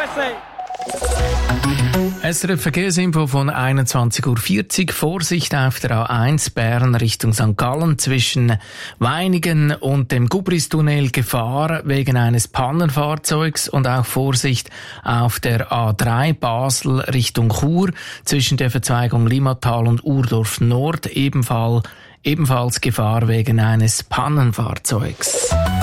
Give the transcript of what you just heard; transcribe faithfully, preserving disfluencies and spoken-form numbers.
Merci. S R F Verkehrsinfo von einundzwanzig Uhr vierzig. Vorsicht auf der A eins Bern Richtung Sankt Gallen zwischen Weiningen und dem Gubristunnel. Gefahr wegen eines Pannenfahrzeugs und auch Vorsicht auf der A drei Basel Richtung Chur zwischen der Verzweigung Limmatal und Urdorf Nord. Ebenfalls, ebenfalls Gefahr wegen eines Pannenfahrzeugs.